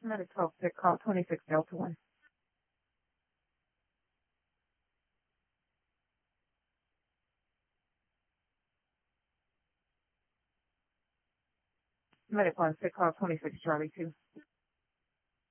Medic 12 sick, call 26 Delta 1. Medic 1 sick, call 26 Charlie 2.